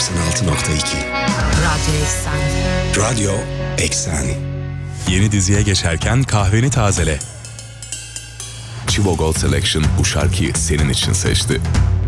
Radyo Eksen. Radyo Eksen. Yeni diziye geçerken kahveni tazele. Chivo Gold Selection bu şarkıyı senin için seçti.